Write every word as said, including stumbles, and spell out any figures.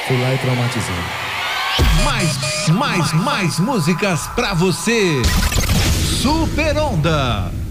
Fui lá e traumatizei. Mais, mais, mais músicas pra você. Super Onda.